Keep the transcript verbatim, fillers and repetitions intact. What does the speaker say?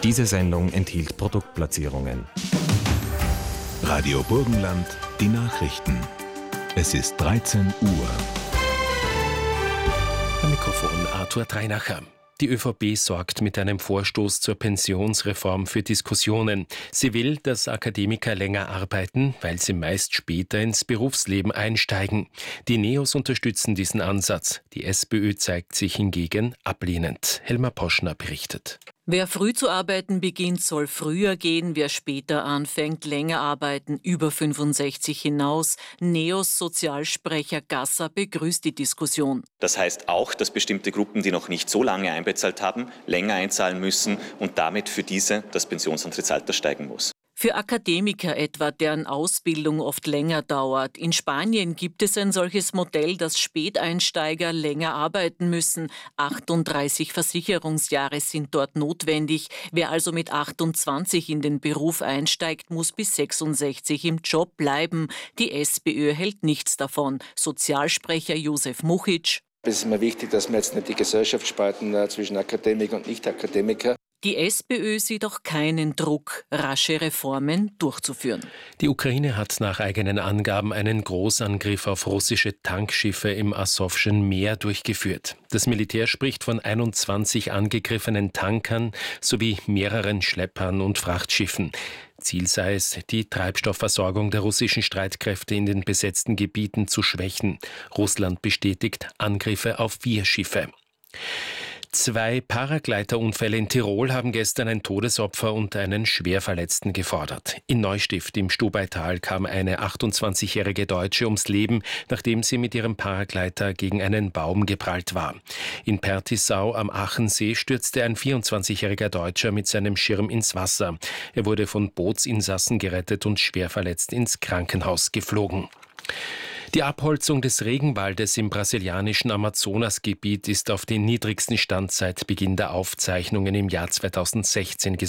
Diese Sendung enthielt Produktplatzierungen. Radio Burgenland, die Nachrichten. Es ist dreizehn Uhr. Am Mikrofon Arthur Dreinacher. Die ÖVP sorgt mit einem Vorstoß zur Pensionsreform für Diskussionen. Sie will, dass Akademiker länger arbeiten, weil sie meist später ins Berufsleben einsteigen. Die Neos unterstützen diesen Ansatz. Die SPÖ zeigt sich hingegen ablehnend. Helma Poschner berichtet. Wer früh zu arbeiten beginnt, soll früher gehen. Wer später anfängt, länger arbeiten, über fünfundsechzig hinaus. Neos Sozialsprecher Gasser begrüßt die Diskussion. Das heißt auch, dass bestimmte Gruppen, die noch nicht so lange einbezahlt haben, länger einzahlen müssen und damit für diese das Pensionsantrittsalter steigen muss. Für Akademiker etwa, deren Ausbildung oft länger dauert. In Spanien gibt es ein solches Modell, dass Späteinsteiger länger arbeiten müssen. achtunddreißig Versicherungsjahre sind dort notwendig. Wer also mit achtundzwanzig in den Beruf einsteigt, muss bis sechsundsechzig im Job bleiben. Die SPÖ hält nichts davon. Sozialsprecher Josef Muchic. Es ist mir wichtig, dass wir jetzt nicht die Gesellschaft spalten äh, zwischen Akademiker und Nicht-Akademiker. Die SPÖ sieht auch keinen Druck, rasche Reformen durchzuführen. Die Ukraine hat nach eigenen Angaben einen Großangriff auf russische Tankschiffe im Asowschen Meer durchgeführt. Das Militär spricht von einundzwanzig angegriffenen Tankern sowie mehreren Schleppern und Frachtschiffen. Ziel sei es, die Treibstoffversorgung der russischen Streitkräfte in den besetzten Gebieten zu schwächen. Russland bestätigt Angriffe auf vier Schiffe. Zwei Paragleiterunfälle in Tirol haben gestern ein Todesopfer und einen Schwerverletzten gefordert. In Neustift im Stubaital kam eine achtundzwanzigjährige Deutsche ums Leben, nachdem sie mit ihrem Paragleiter gegen einen Baum geprallt war. In Pertisau am Achensee stürzte ein vierundzwanzigjähriger Deutscher mit seinem Schirm ins Wasser. Er wurde von Bootsinsassen gerettet und schwerverletzt ins Krankenhaus geflogen. Die Abholzung des Regenwaldes im brasilianischen Amazonasgebiet ist auf den niedrigsten Stand seit Beginn der Aufzeichnungen im Jahr zweitausendsechzehn gesunken.